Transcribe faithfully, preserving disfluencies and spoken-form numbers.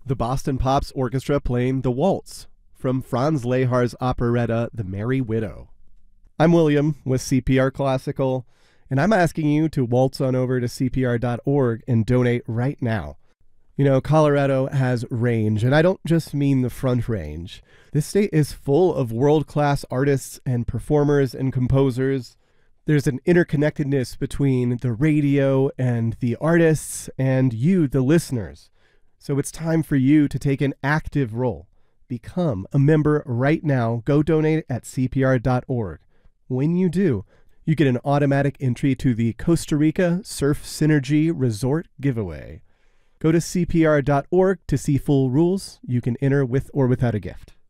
The Boston Pops Orchestra playing The Waltz from Franz Lehar's operetta The Merry Widow. I'm William with C P R Classical, and I'm asking you to waltz on over to C P R dot org and donate right now. You know, Colorado has range, and I don't just mean the Front Range. This state is full of world-class artists and performers and composers. There's an interconnectedness between the radio and the artists and you, the listeners. So it's time for you to take an active role. Become a member right now. Go donate at C P R dot org. When you do, you get an automatic entry to the Costa Rica Surf Synergy Resort giveaway. Go to C P R dot org to see full rules. You can enter with or without a gift.